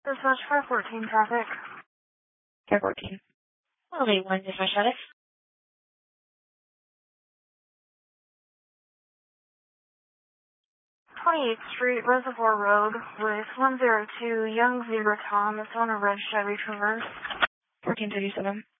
Dispatch 514 traffic. 514. Well, 81 dispatch status. 28th Street, Reservoir Road, with 102 Young Zebra Tom. It's on a red Chevy Traverse. 1437.